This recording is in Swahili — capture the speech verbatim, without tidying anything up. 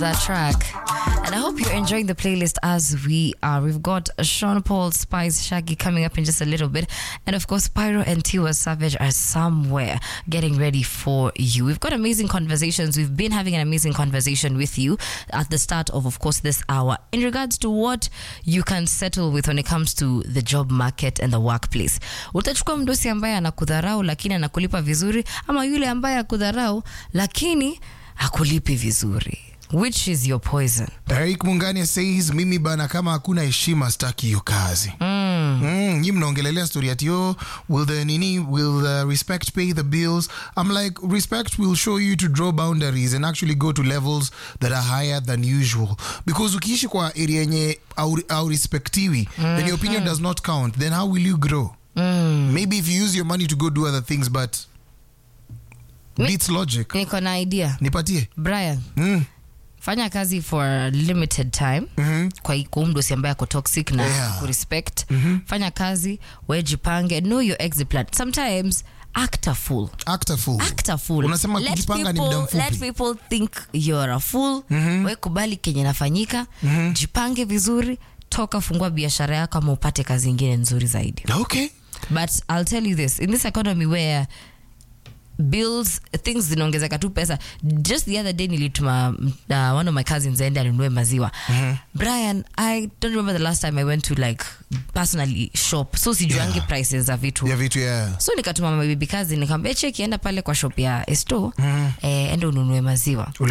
that track, and I hope you're enjoying the playlist as we are. We've got Sean Paul, Spice, Shaggy coming up in just a little bit, and of course Pyro and Tiwa Savage are somewhere getting ready for you. We've got amazing conversations. We've been having an amazing conversation with you at the start of of course this hour in regards to what you can settle with when it comes to the job market and the workplace. Utachukua mdosi ambaye anakudharau lakini anakulipa vizuri, ama yule ambaye akudharau lakini hakulipi vizuri? Which is your poison? Eric Mungani says, mimi bana kama hakuna heshima staki hiyo kazi. Mm. Mm, nyi mnaongelelea story ati yo, will the nini, will the respect pay the bills? I'm like, respect will show you to draw boundaries and actually go to levels that are higher than usual. Because ukiishi kwa area yenye au respectiwi, mm-hmm. then your opinion does not count. Then how will you grow? Mm. Maybe if you use your money to go do other things, but beats logic. Niko na idea. Nipatie. Brian. Mm. Fanya kazi for a limited time. Mm-hmm. Kwa kumdosi ambaye ako toxic na yeah. kurespect. Mm-hmm. Fanya kazi, wejipange, know your exit plan. Sometimes act a fool. Act a fool. Act a fool. Unasema kujipanga ni muda mfupi. Let people think you're a fool. Mm-hmm. We kubali kenye nafanyika. Mm-hmm. Jipange vizuri. Toka fungua biashara yako ama upate kazi nyingine nzuri zaidi. Okay. But I'll tell you this, in this economy where bills, things zinaongezeka tu pesa. Just the other day nilituma uh, one of my cousins aende alinunue maziwa. Mm-hmm. Brian, I don't remember the last time I went to like personally shop. So sijuangi yeah. prices za vitu. Yeah, vitu yeah. So nikatuma my baby cousin nikamwambia check enda pale kwa shop ya Esto, mm-hmm. eh, enda ununue maziwa.